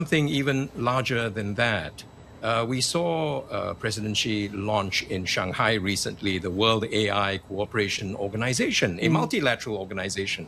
something even larger than that. We saw President Xi launch in Shanghai recently the World AI Cooperation Organization, a multilateral organization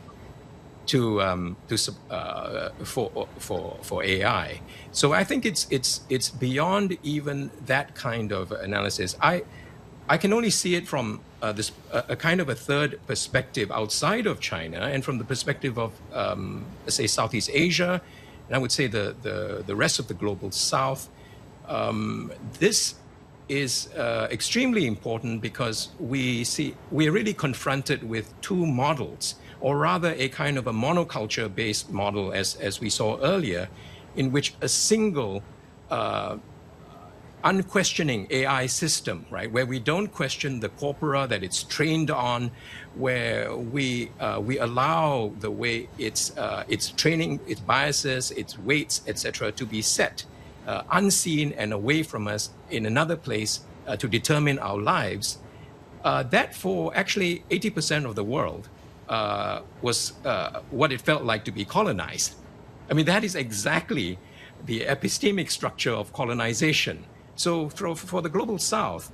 for AI. So I think it's beyond even that kind of analysis. I can only see it from a kind of a third perspective outside of China and from the perspective of, let's say, Southeast Asia, and I would say the rest of the global South. This is extremely important because we're really confronted with two models, or rather a kind of a monoculture-based model, as we saw earlier, in which a single unquestioning AI system, right, where we don't question the corpora that it's trained on, where we allow the way its training, its biases, its weights, etc., to be set unseen and away from us in another place to determine our lives. That for actually 80% of the world was what it felt like to be colonized. I mean, that is exactly the epistemic structure of colonization. So for the global South,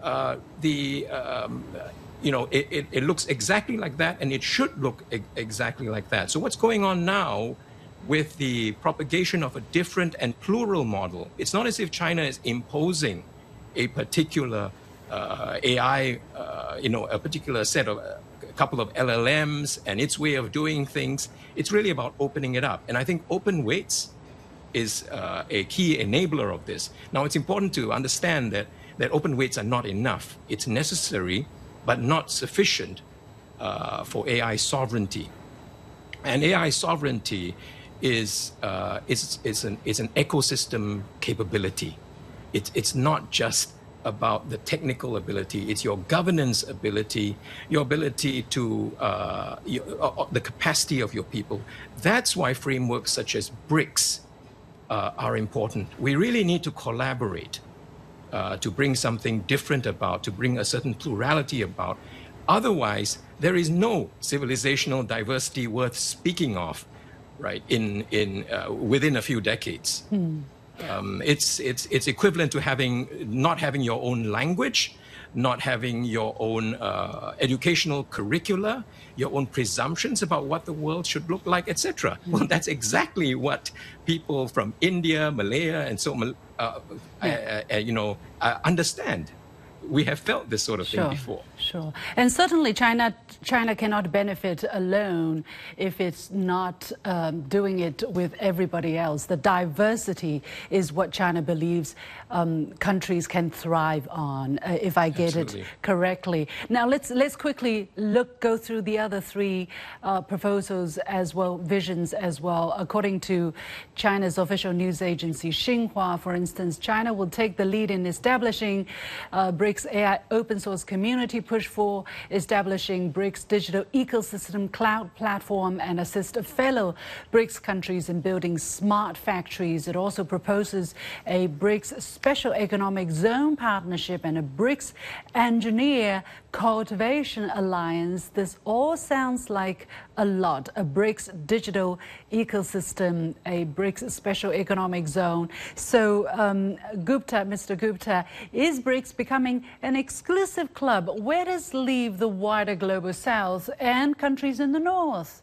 it looks exactly like that, and it should look exactly like that. So what's going on now with the propagation of a different and plural model? It's not as if China is imposing a particular AI, a particular set of a couple of LLMs and its way of doing things. It's really about opening it up. And I think open weights is a key enabler of this. Now, it's important to understand that open weights are not enough. It's necessary, but not sufficient for AI sovereignty. And AI sovereignty is an ecosystem capability. It's not just about the technical ability. It's your governance ability, your ability to the capacity of your people. That's why frameworks such as BRICS are important. We really need to collaborate to bring something different about, to bring a certain plurality about. Otherwise, there is no civilizational diversity worth speaking of, right? Within a few decades, it's equivalent to not having your own language, not having your own educational curricula, your own presumptions about what the world should look like, etc. Well, that's exactly what people from India, Malaya, and so understand. We have felt this sort of thing before. Sure. And certainly China cannot benefit alone if it's not doing it with everybody else. The diversity is what China believes countries can thrive on, if I get it correctly. Now let's quickly go through the other three proposals as well, visions as well. According to China's official news agency Xinhua, for instance, China will take the lead in establishing BRICS AI open source community, push for establishing BRICS digital ecosystem cloud platform, and assist fellow BRICS countries in building smart factories. It also proposes a BRICS special economic zone partnership and a BRICS engineer cultivation alliance. This all sounds like a lot. A BRICS digital ecosystem, a BRICS special economic zone. So, Mr. Gupta, is BRICS becoming an exclusive club? Where does leave the wider global South and countries in the North?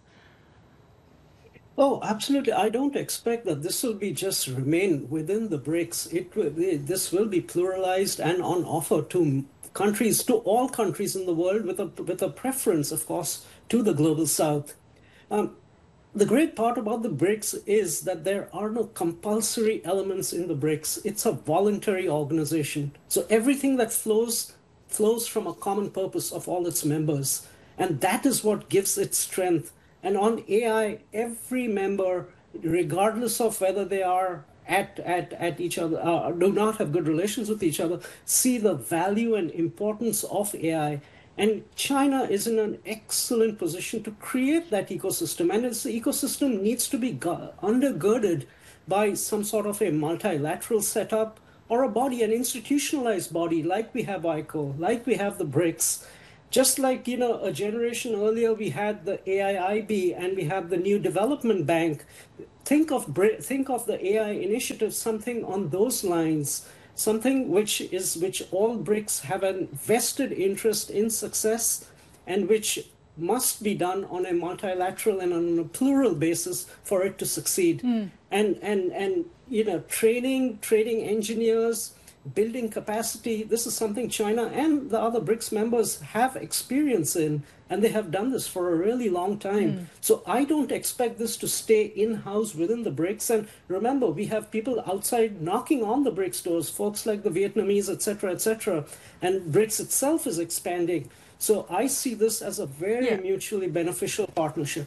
Oh, absolutely. I don't expect that this will be just remain within the BRICS. This will be pluralized and on offer to countries, to all countries in the world, with a preference, of course, to the global South. The great part about the BRICS is that there are no compulsory elements in the BRICS. It's a voluntary organization. So everything that flows from a common purpose of all its members. And that is what gives it strength. And on AI, every member, regardless of whether they are at each other, do not have good relations with each other, see the value and importance of AI. And China is in an excellent position to create that ecosystem. And this ecosystem needs to be undergirded by some sort of a multilateral setup or a body, an institutionalized body, like we have ICO, like we have the BRICS. Just like, a generation earlier, we had the AIIB and we have the New Development Bank. think of the AI initiative, something on those lines, something which all BRICS have a vested interest in success, and which must be done on a multilateral and on a plural basis for it to succeed. And training engineers, building capacity. This is something China and the other BRICS members have experience in, and they have done this for a really long time. So I don't expect this to stay in-house within the BRICS. And remember, we have people outside knocking on the BRICS doors, folks like the Vietnamese, et cetera, and BRICS itself is expanding. So I see this as a very mutually beneficial partnership.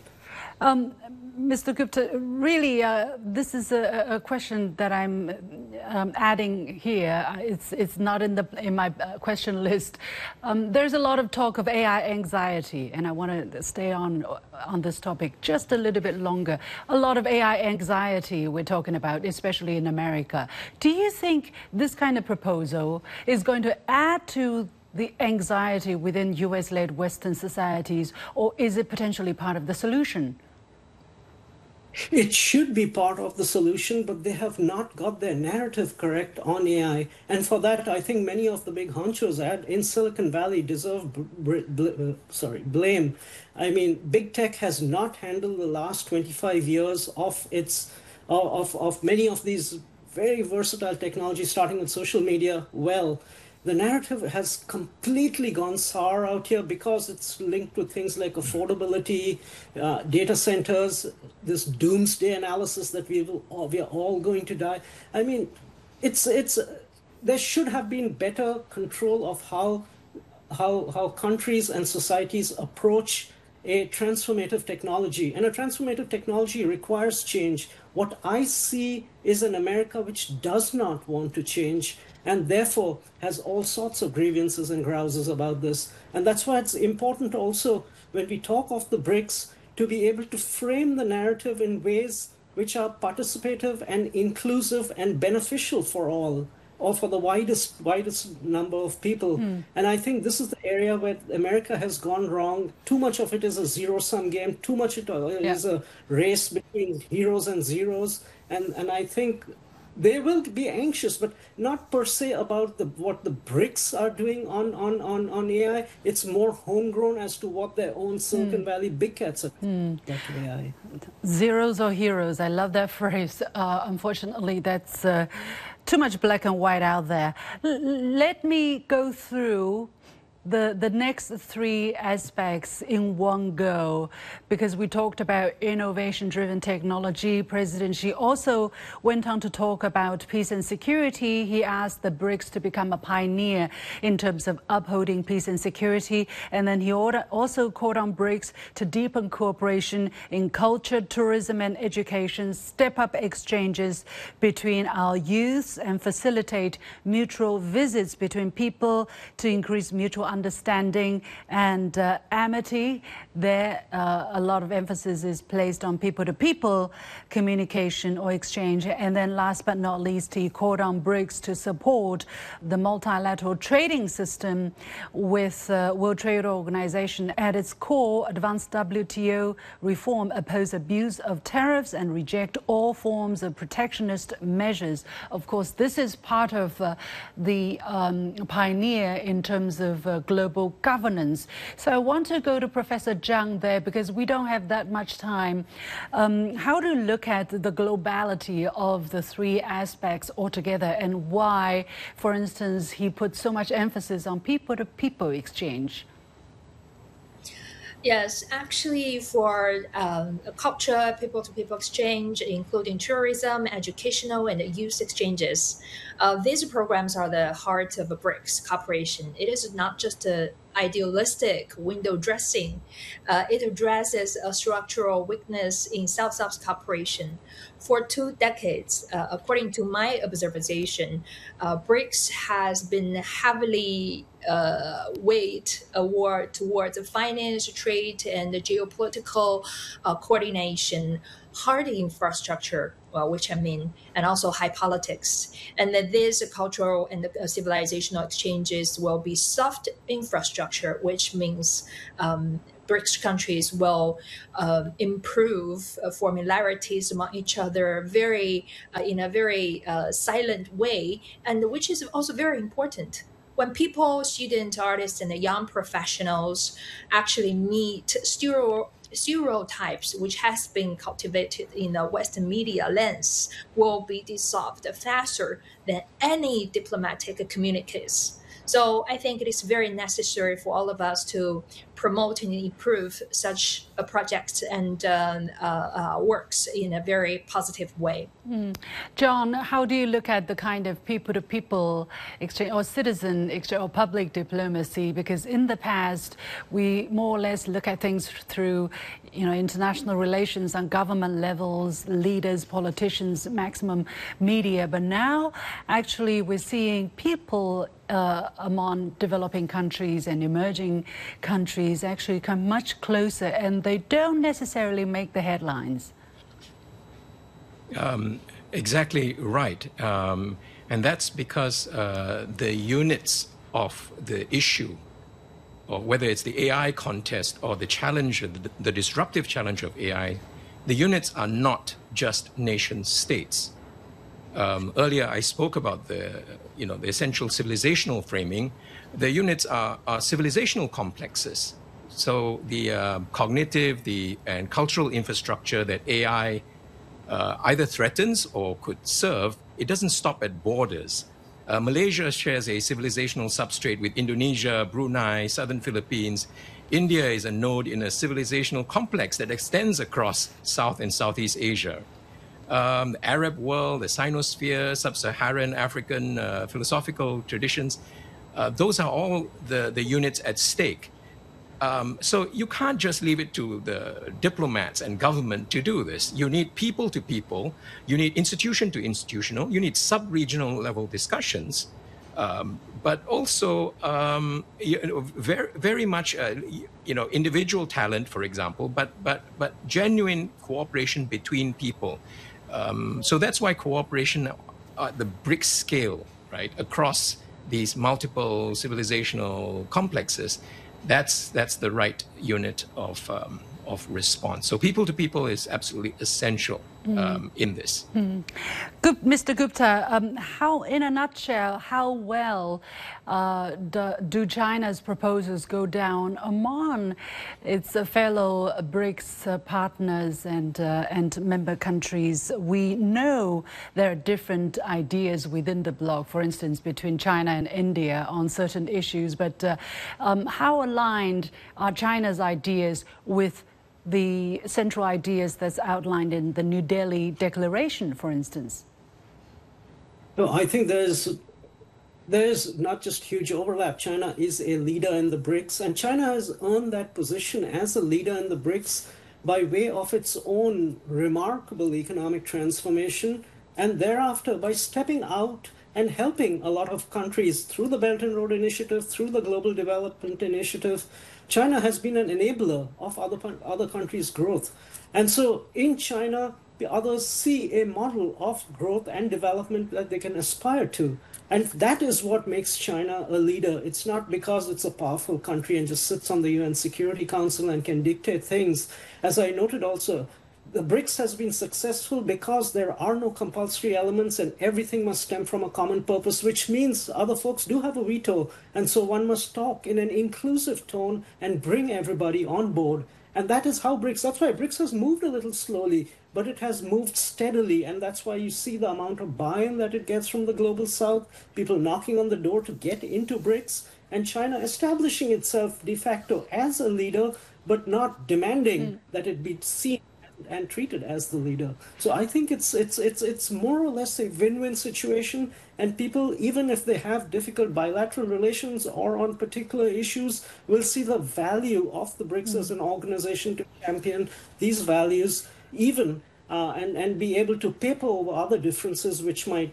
Mr. Gupta, really, this is a question that I'm adding here. It's not in my question list. There's a lot of talk of AI anxiety, and I want to stay on this topic just a little bit longer. A lot of AI anxiety we're talking about, especially in America. Do you think this kind of proposal is going to add to the anxiety within US-led Western societies, or is it potentially part of the solution? It should be part of the solution, but they have not got their narrative correct on AI. And for that, I think many of the big honchos in Silicon Valley deserve blame. I mean, big tech has not handled the last 25 years of many of these very versatile technologies, starting with social media, well. The narrative has completely gone sour out here because it's linked with things like affordability, data centers, this doomsday analysis that we are all going to die. I mean, there should have been better control of how countries and societies approach a transformative technology. And a transformative technology requires change. What I see is an America which does not want to change, and therefore has all sorts of grievances and grouses about this. And that's why it's important also, when we talk of the BRICS, to be able to frame the narrative in ways which are participative and inclusive and beneficial for all, or for the widest number of people. And I think this is the area where America has gone wrong. Too much of it is a zero-sum game. Too much it is a race between heroes and zeros. And I think they will be anxious, but not per se about what the BRICS are doing on AI. It's more homegrown as to what their own Silicon Valley big cats are doing to AI. Zeros or heroes, I love that phrase. Unfortunately, that's too much black and white out there. Let me go through the next three aspects in one go, because we talked about innovation-driven technology. President Xi also went on to talk about peace and security. He asked the BRICS to become a pioneer in terms of upholding peace and security. And then he also called on BRICS to deepen cooperation in culture, tourism, and education, step up exchanges between our youths, and facilitate mutual visits between people to increase mutual understanding and amity. There, a lot of emphasis is placed on people-to-people communication or exchange. And then last but not least, he called on BRICS to support the multilateral trading system with World Trade Organization. At its core, advanced WTO reform oppose abuse of tariffs and reject all forms of protectionist measures. Of course, this is part of the pioneer in terms of global governance. So I want to go to Professor Zhang there, because we don't have that much time. How to look at the globality of the three aspects altogether, and why, for instance, he put so much emphasis on people-to-people exchange? Yes, actually, for culture, people-to-people exchange, including tourism, educational, and youth exchanges, these programs are the heart of a BRICS cooperation. It is not just a idealistic window dressing. It addresses a structural weakness in South-South cooperation. For 2 decades, according to my observation, BRICS has been heavily weighed towards finance, trade, and geopolitical coordination, hard infrastructure, which I mean, and also high politics. And that these cultural and civilizational exchanges will be soft infrastructure, which means BRICS countries will improve formularities among each other in a very silent way, and which is also very important. When people, students, artists, and the young professionals actually meet stereotypes which has been cultivated in the Western media lens will be dissolved faster than any diplomatic communiques. So I think it is very necessary for all of us to promote and improve such a project and works in a very positive way. John, how do you look at the kind of people-to-people exchange or citizen exchange or public diplomacy? Because in the past, we more or less look at things through, international relations on government levels, leaders, politicians, maximum media. But now, actually, we're seeing people among developing countries and emerging countries actually come much closer, and they don't necessarily make the headlines. Exactly right. And that's because the units of the issue, or whether it's the AI contest or the challenge, the disruptive challenge of AI, the units are not just nation states. Earlier, I spoke about the essential civilizational framing. The units are civilizational complexes. So the cognitive, and cultural infrastructure that AI either threatens or could serve, it doesn't stop at borders. Malaysia shares a civilizational substrate with Indonesia, Brunei, Southern Philippines. India is a node in a civilizational complex that extends across South and Southeast Asia. The Arab world, the Sinosphere, Sub-Saharan African philosophical traditions, those are all the units at stake. So you can't just leave it to the diplomats and government to do this. You need people to people, you need institution to institutional, you need sub-regional level discussions, but also very, very much individual talent, for example, but genuine cooperation between people. So that's why cooperation at the BRICS scale, right, across these multiple civilizational complexes, that's the right unit of response. So people to people is absolutely essential in this. Mr. Gupta, how, in a nutshell, how well do China's proposals go down among its fellow BRICS partners and member countries? We know there are different ideas within the bloc, for instance, between China and India on certain issues, but how aligned are China's ideas with the central ideas that's outlined in the New Delhi Declaration, for instance? No, I think there's not just huge overlap. China is a leader in the BRICS, and China has earned that position as a leader in the BRICS by way of its own remarkable economic transformation, and thereafter by stepping out and helping a lot of countries through the Belt and Road Initiative, through the Global Development Initiative. China has been an enabler of other countries' growth. And so in China, the others see a model of growth and development that they can aspire to. And that is what makes China a leader. It's not because it's a powerful country and just sits on the UN Security Council and can dictate things. As I noted also, the BRICS has been successful because there are no compulsory elements and everything must stem from a common purpose, which means other folks do have a veto. And so one must talk in an inclusive tone and bring everybody on board. And that is how that's why BRICS has moved a little slowly, but it has moved steadily. And that's why you see the amount of buy-in that it gets from the global South, people knocking on the door to get into BRICS, and China establishing itself de facto as a leader, but not demanding that it be seen and treated as the leader. So I think it's more or less a win-win situation, and people, even if they have difficult bilateral relations or on particular issues, will see the value of the BRICS as an organization to champion these values, even and be able to paper over other differences which might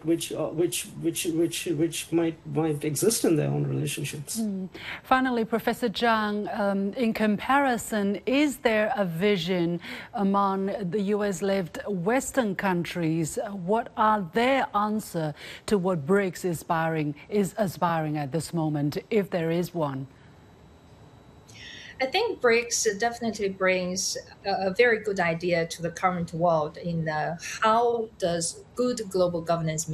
exist in their own relationships. Finally, Professor Zhang, in comparison, is there a vision among the US-led Western countries? What are their answer to what BRICS is aspiring at this moment, if there is one? I think BRICS definitely brings a very good idea to the current world in how does good global governance mean.